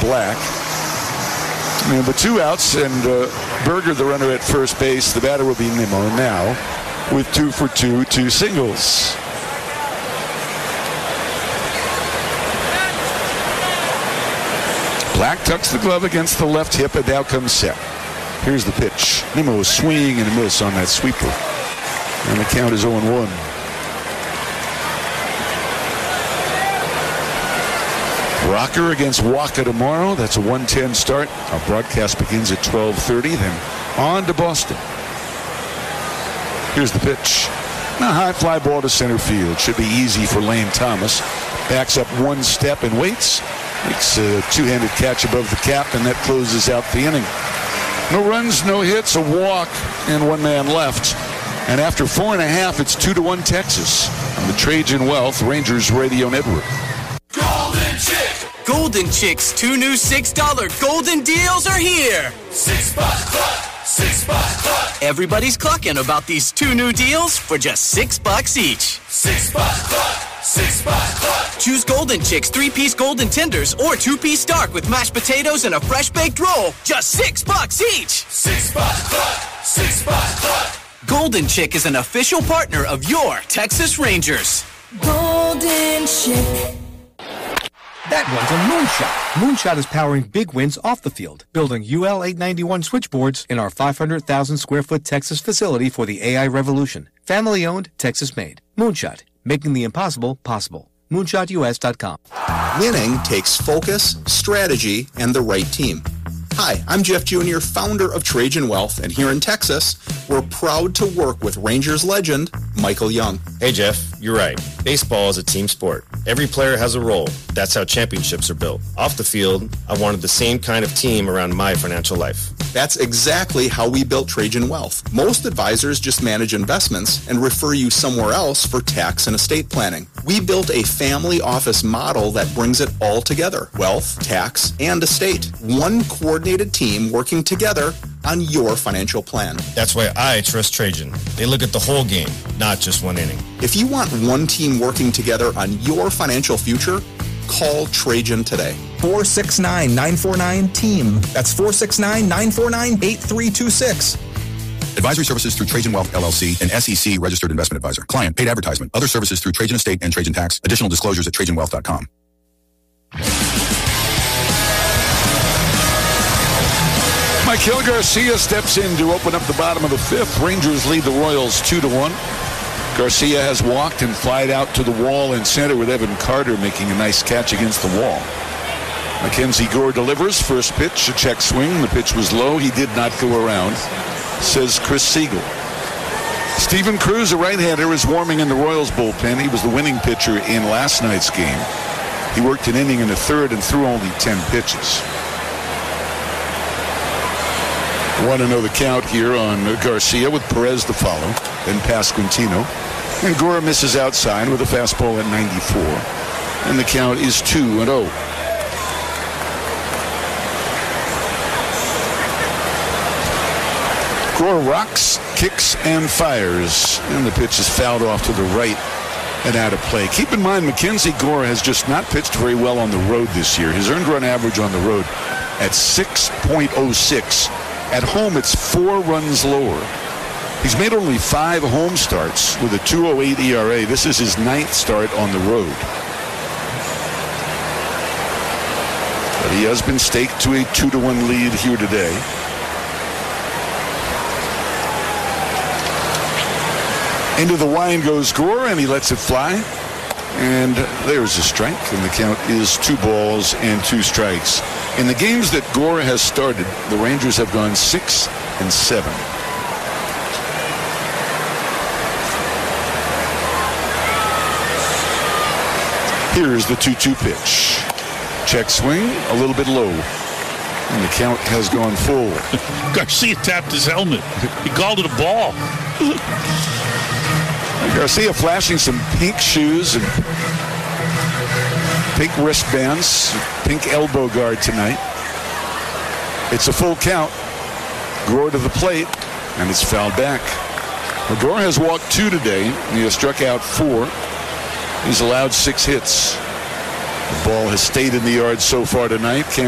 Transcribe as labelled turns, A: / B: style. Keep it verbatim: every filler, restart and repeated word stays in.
A: Black. And the two outs, and uh, Berger, the runner at first base. The batter will be Nimmo now with two for two, two singles. Black tucks the glove against the left hip, and now comes Set. Here's the pitch. Nimmo swing and a miss on that sweeper. And the count is oh and one. Rocker against Waka tomorrow. That's a one ten start. Our broadcast begins at twelve thirty. Then on to Boston. Here's the pitch. A high fly ball to center field. Should be easy for Lane Thomas. Backs up one step and waits. Makes a two-handed catch above the cap, and that closes out the inning. No runs, no hits, a walk, and one man left. And after four and a half, it's two to one Texas on the Trajan Wealth Rangers Radio Network.
B: Golden Chick! Golden Chick's two new six dollar golden deals are here! Six bucks cluck! Six bucks cluck! Everybody's clucking about these two new deals for just six bucks each. Six bucks cluck! Six bucks cluck! Choose Golden Chick's three-piece golden tenders or two-piece dark with mashed potatoes and a fresh baked roll. Just six bucks each! Six bucks cluck! Six bucks cluck! Golden Chick is an official partner of your Texas Rangers.
C: Golden Chick.
D: That one's a Moonshot. Moonshot is powering big wins off the field, building U L eight ninety-one switchboards in our five hundred thousand square foot Texas facility for the A I revolution. Family owned, Texas made. Moonshot, making the impossible possible. moonshot U S dot com.
E: Winning takes focus, strategy, and the right team. Hi, I'm Jeff Junior, founder of Trajan Wealth, and here in Texas, we're proud to work with Rangers legend, Michael Young.
F: Hey, Jeff, you're right. Baseball is a team sport. Every player has a role. That's how championships are built. Off the field, I wanted the same kind of team around my financial life.
E: That's exactly how we built Trajan Wealth. Most advisors just manage investments and refer you somewhere else for tax and estate planning. We built a family office model that brings it all together. Wealth, tax, and estate. One coordinated team working together on your financial plan.
F: That's why I trust Trajan. They look at the whole game, not just one inning.
E: If you want one team working together on your financial future, call Trajan today.
G: four six nine, nine four nine, team. That's four six nine, nine four nine, eight three two six.
H: Advisory services through Trajan Wealth, L L C, an S E C registered investment advisor. Client, paid advertisement. Other services through Trajan Estate and Trajan Tax. Additional disclosures at trajan wealth dot com.
A: Maikel Garcia steps in to open up the bottom of the fifth. Rangers lead the Royals two to one. Garcia has walked and flied out to the wall in center with Evan Carter making a nice catch against the wall. Mackenzie Gore delivers. First pitch, a check swing. The pitch was low. He did not go around, says Chris Siegel. Steven Cruz, a right-hander, is warming in the Royals bullpen. He was the winning pitcher in last night's game. He worked an inning in the third and threw only ten pitches. Want to know the count here on Garcia with Perez to follow, then Pasquantino. And Gore misses outside with a fastball at ninety-four. And the count is two and oh. Gore rocks, kicks, and fires. And the pitch is fouled off to the right and out of play. Keep in mind, Mackenzie Gore has just not pitched very well on the road this year. His earned run average on the road at six point oh six. At home, it's four runs lower. He's made only five home starts with a two oh eight E R A. This is his ninth start on the road. But he has been staked to a two to one lead here today. Into the wind goes Gore, and he lets it fly. And there's a strike, and the count is two balls and two strikes. In the games that Gore has started, the Rangers have gone six and seven. Here's the two two pitch. Check swing, a little bit low. And the count has gone full.
I: Garcia tapped his helmet. He called it a ball.
A: Garcia flashing some pink shoes and pink wristbands, pink elbow guard tonight. It's a full count. Gore to the plate, and it's fouled back. Well, Gore has walked two today, and he has struck out four. He's allowed six hits. The ball has stayed in the yard so far tonight. Can't